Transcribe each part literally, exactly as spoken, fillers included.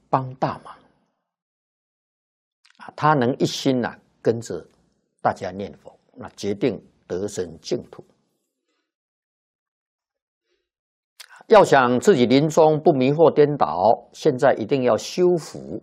帮大忙啊，他能一心啊跟着大家念佛，那决定得生净土。要想自己临终不迷惑颠倒，现在一定要修福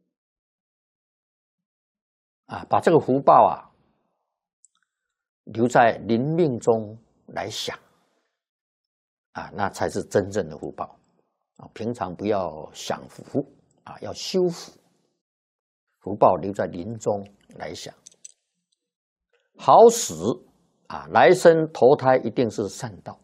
啊，把这个福报啊留在临命中来想啊，那才是真正的福报啊。平常不要享福啊，要修福，福报留在临终来想，好使啊，来生投胎一定是善道。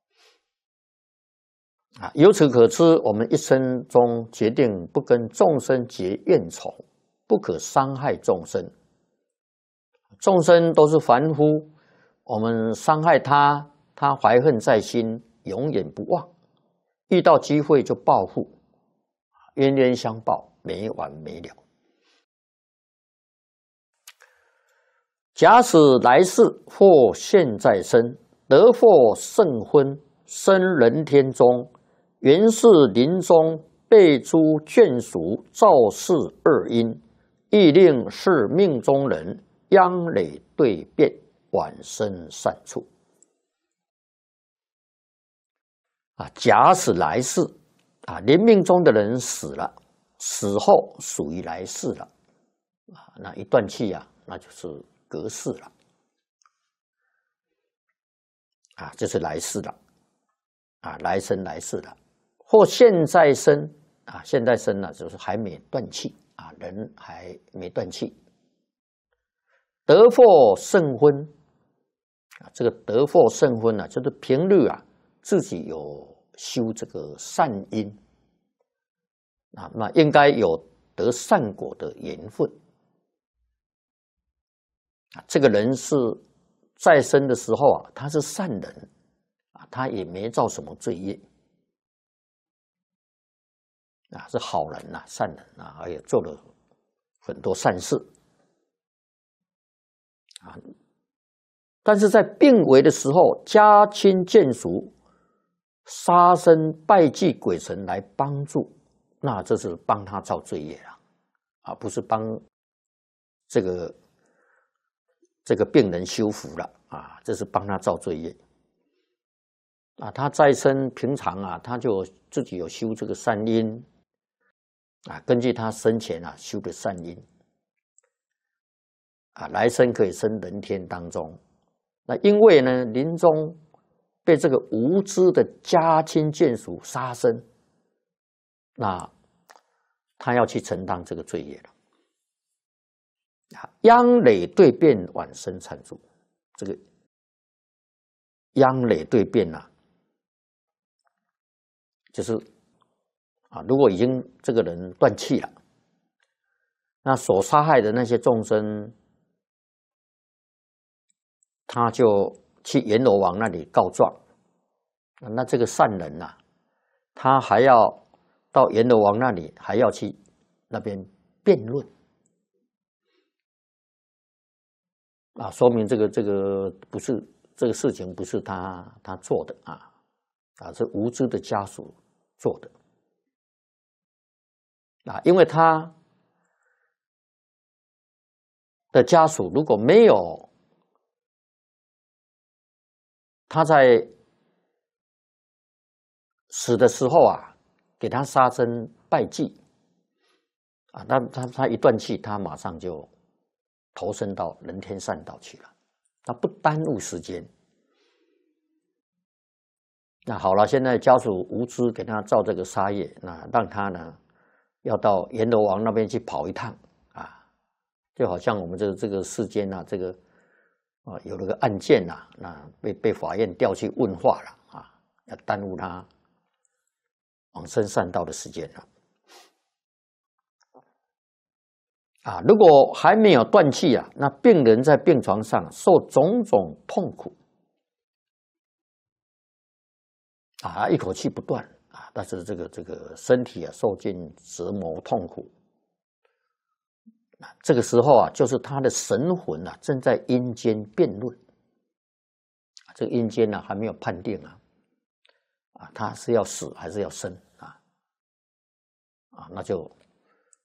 啊，由此可知，我们一生中决定不跟众生结怨仇，不可伤害众生。众生都是凡夫，我们伤害他，他怀恨在心，永远不忘，遇到机会就报复，冤冤相报，没完没了。假使来世或现在生，得获圣婚，生人天中，原是临终被诸眷属造事二因，亦令是命中人央累对变，往生善处。啊，假使来世啊，临命中的人死了，死后属于来世了啊，那一断气啊，那就是隔世了啊，这是来世了啊，来生来世了。或现在生啊，现在生呢，就是还没断气啊，人还没断气。得获圣婚啊，这个得获圣婚呢、啊，就是平日啊自己有修这个善因啊，那应该有得善果的缘分啊。这个人是在生的时候啊，他是善人啊，他也没造什么罪业。啊，是好人呐、啊，善人啊，而且做了很多善事啊。但是在病危的时候，家亲眷属杀生拜祭鬼神来帮助，那这是帮他造罪业了啊，不是帮这个这个病人修福了啊，这是帮他造罪业啊。他在生平常啊，他就自己有修这个善因。啊，根据他生前啊修的善因，啊，来生可以生人天当中。那因为呢，临终被这个无知的家亲眷属杀生，那他要去承担这个罪业了。啊，央累对变，往生善处。这个央累对变呐、啊，就是啊，如果已经这个人断气了，那所杀害的那些众生，他就去阎罗王那里告状。那这个善人呐、啊，他还要到阎罗王那里，还要去那边辩论啊，说明这个这个不是这个事情不是他他做的啊啊，是无知的家属做的。啊，因为他的家属如果没有他在死的时候啊，给他杀生拜祭啊，那他他一断气，他马上就投身到人天善道去了，他不耽误时间。那好了，现在家属无知给他造这个杀业，那让他呢要到阎罗王那边去跑一趟啊，就好像我们这个这个世间啊，这个啊有了个案件呐、啊，那被被法院调去问话了啊，要耽误他往生善道的时间了啊。如果还没有断气啊，那病人在病床上受种种痛苦啊，一口气不断啊，但是这个这个身体啊受尽折磨痛苦。这个时候啊，就是他的神魂啊正在阴间辩论，这个阴间呢、啊、还没有判定啊，啊，他是要死还是要生啊？啊，那就